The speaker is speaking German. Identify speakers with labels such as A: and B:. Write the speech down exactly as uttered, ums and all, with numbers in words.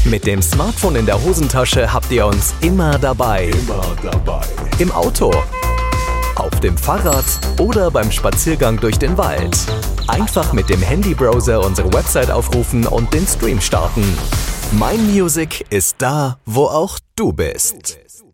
A: Mit dem Smartphone in der Hosentasche habt ihr uns immer dabei.
B: Immer dabei.
A: Im Auto, auf dem Fahrrad oder beim Spaziergang durch den Wald. Einfach mit dem Handybrowser unsere Website aufrufen und den Stream starten. Mein Music ist da, wo auch du bist.